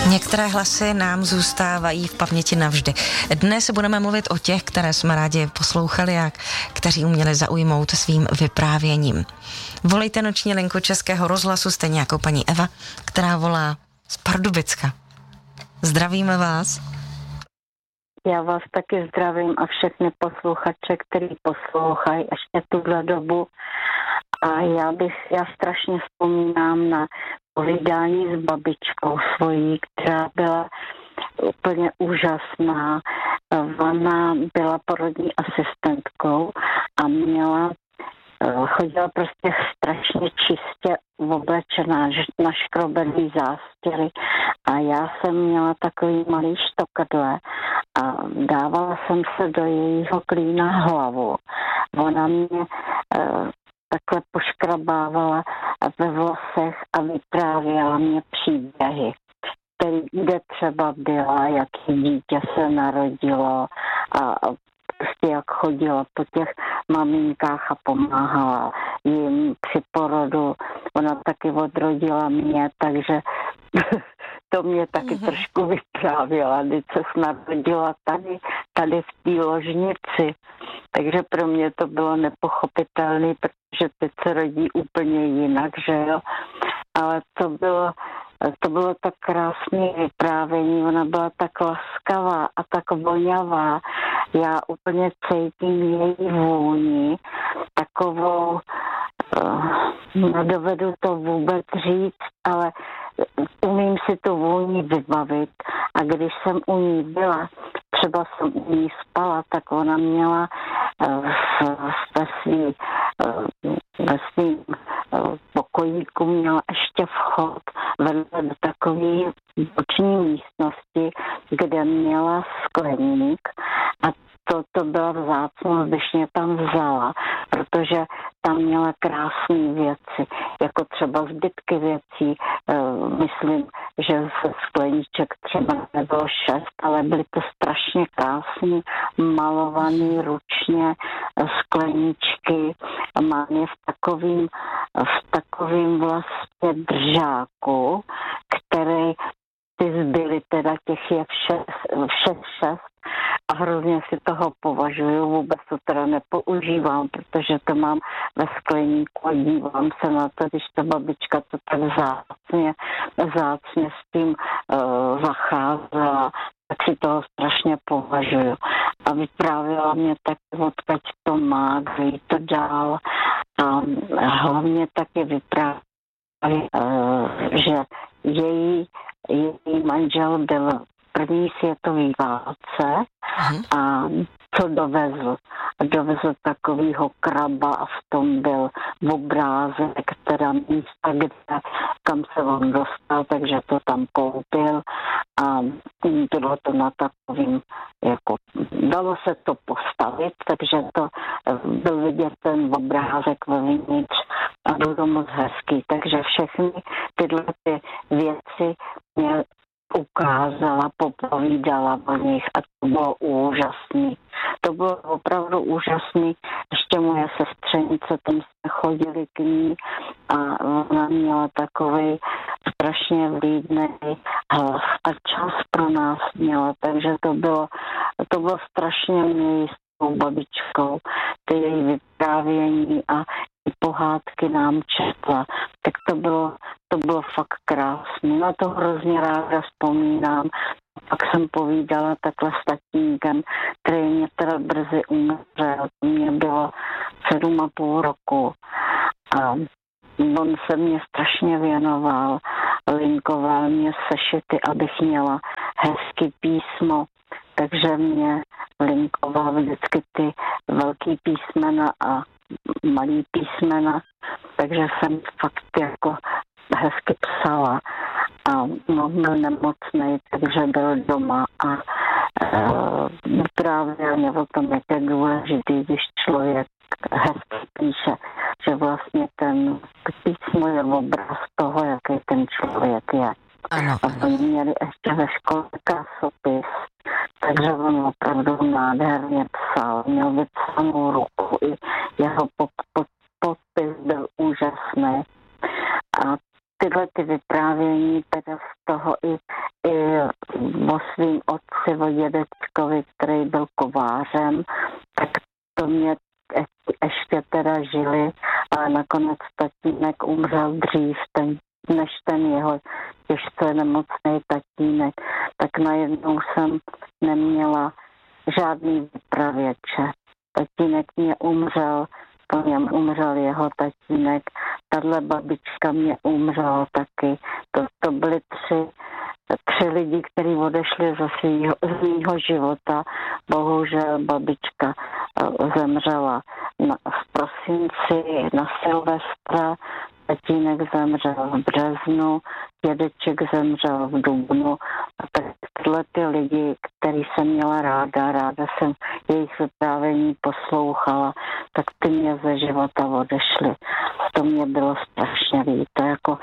Některé hlasy nám zůstávají v paměti navždy. Dnes budeme mluvit o těch, které jsme rádi poslouchali a kteří uměli zaujmout svým vyprávěním. Volejte noční linku Českého rozhlasu, stejně jako paní Eva, která volá z Pardubicka. Zdravíme vás. Já vás taky zdravím a všechny posluchače, který poslouchají ještě tuhle dobu. A já strašně vzpomínám na povídání s babičkou svojí, která byla úplně úžasná. Ona byla porodní asistentkou a chodila prostě strašně čistě oblečená, naškrobený zástěry a já jsem měla takový malý štokadle a dávala jsem se do jejího klína hlavu. Ona mě takhle poškrabávala ve vlasech a vyprávěla mě příběhy, kde třeba byla, jaký dítě se narodilo a prostě jak chodila po těch maminkách a pomáhala jim při porodu. Ona taky odrodila mě, takže to mě taky trošku vyprávěla, když se narodila tady v té ložnici. Takže pro mě to bylo nepochopitelné, protože teď se rodí úplně jinak, že jo. Ale to bylo tak krásné vyprávění, ona byla tak laskavá a tak vonavá. Já úplně cítím její vůni, takovou, nedovedu to vůbec říct, ale umím si tu vůni vybavit. A když jsem u ní byla, třeba jsem u ní spala, tak ona měla ve svým pokojíku měla ještě vchod vedle do takové boční místnosti, kde měla skleník a to byla vzácnost, když mě tam vzala, protože tam měla krásné věci, jako třeba zbytky věcí. Myslím, že ze skleníček třeba nebylo 6, ale byly to strašně krásné, malované ručně skleníčky. Mám je v takovým vlastně držáku, který ty zbyly, teda těch je všech 6 a hrozně si toho považuju, vůbec to teda nepoužívám, protože to mám ve skleníku a dívám se na to, když ta babička to tak vzácně s tím zacházela, tak si toho strašně považuju. A vyprávěla mě tak, odkud to má, kde jí to dál a hlavně taky vyprávěla, že její manžel byl v první světové válce a co dovezl? Dovezl takovýho kraba a v tom byl obrázek, teda místa, kam se on dostal, takže to tam koupil a bylo to na takovým, jako dalo se to postavit, takže to byl vidět ten obrázek vevnitř a bylo to moc hezký, takže všechny tyhle ty věci mě ukázala, popovídala o nich a to bylo úžasný. To bylo opravdu úžasný. Ještě moje sestřenice, tam jsme chodili k ní a ona měla takovej strašně vlídnej hlas a čas pro nás měla, takže to bylo strašně milý s tou babičkou, ty její vyprávění a pohádky nám četla, tak to bylo fakt krásné. Na to hrozně ráda vzpomínám. Pak jsem povídala takhle s tatínkem, který mě teda brzy umřel. To mě bylo 7,5 roku. A on se mě strašně věnoval. Linkoval mě sešity, abych měla hezký písmo. Takže mě linkoval vždycky ty velký písmena a malý písmena, takže jsem fakt jako hezky psala a byl nemocnej, takže byl doma a vyprávěl mě o tom, jak je důležitý, když člověk hezky píše, že vlastně ten písmo je obraz toho, jaký ten člověk je. Ano. A oni měli ještě ve škole krasopis, takže on opravdu nádherně psal, měl vypsanou ruku i jeho podpis byl úžasný. A tyhle ty vyprávění teda z toho i o dědečkovi, který byl kovářem, tak to mě ještě teda žili, ale nakonec tatínek umřel dřív, než ten jeho těžce nemocný tatínek. Tak najednou jsem neměla žádný vypravěče. Tatínek mě umřel, po něm umřel jeho tatínek, tahle babička mě umřela taky. To byly tři lidi, kteří odešli z mýho života. Bohužel babička zemřela v prosinci na Silvestra, tatínek zemřel v březnu, dědeček zemřel v dubnu. A tak tyhle ty lidi, který jsem měla ráda jsem jejich vyprávění poslouchala, tak ty mě ze života odešly. To mě bylo strašně líto. Jako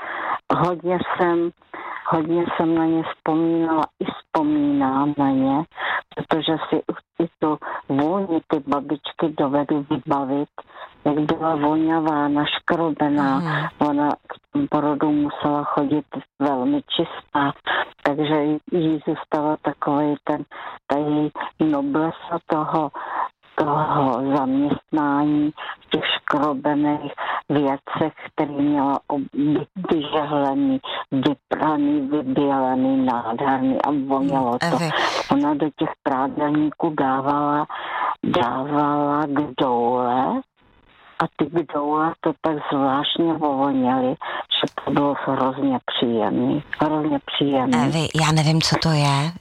hodně jsem na ně vzpomínala i vzpomínám na ně, protože si i tu vůni ty babičky dovedu vybavit, jak byla voňavá, naškrobená. Ona k tomu porodu musela chodit velmi čistá, takže jí zůstala takový ta její noblesa toho zaměstnání v těch škrobených věcech, který měla vyžehlený, vypraný, vybělený, nádherný a vonělo to. Ona do těch prádelníků dávala k doule a ty doule to tak zvláštně voněly, že to bylo hrozně příjemný. Já nevím, co to je.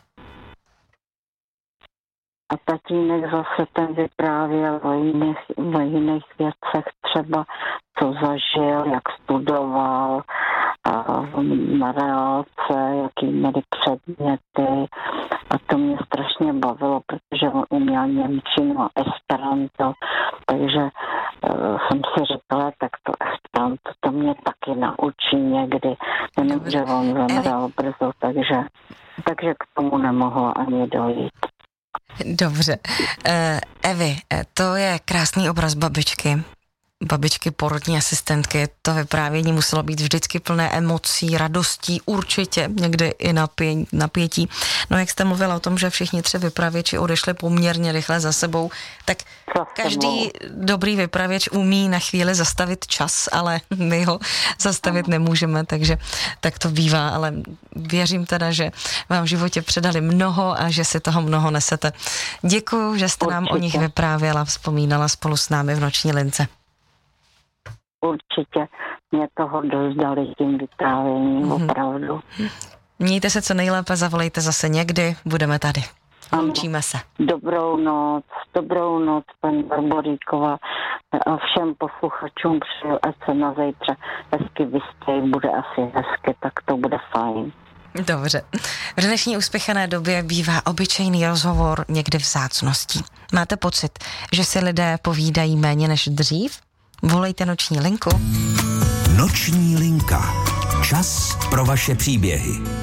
A tatínek zase ten vyprávěl o jiných věcech, třeba co zažil, jak studoval na reálce, jaký měli předměty. A to mě strašně bavilo, protože on uměl němčinu a esperanto, takže jsem si říkala, tak to esperanto to mě taky naučí někdy, že on zemřel brzo, takže k tomu nemohlo ani dojít. Dobře. Evi, to je krásný obraz babičky porodní asistentky. To vyprávění muselo být vždycky plné emocí, radostí, určitě někdy i napětí. No jak jste mluvila o tom, že všichni tři vypravěči odešli poměrně rychle za sebou, tak každý dobrý vypravěč umí na chvíli zastavit čas, ale my ho zastavit nemůžeme, takže tak to bývá, ale věřím teda, že vám v životě předali mnoho a že si toho mnoho nesete. Děkuju, že jste nám o nich vyprávěla, vzpomínala spolu s námi v Noční lince. Určitě mě toho dost dali tím vyprávěním, opravdu. Mějte se co nejlépe, zavolejte zase někdy, budeme tady. Učíme se. Dobrou noc, paní Barboríková, a všem posluchačům přeju, ať se na zítra hezky vystej, bude asi hezky, tak to bude fajn. Dobře. V dnešní uspěchané době bývá obyčejný rozhovor někdy vzácností. Máte pocit, že si lidé povídají méně než dřív? Volejte Noční linku. Noční linka. Čas pro vaše příběhy.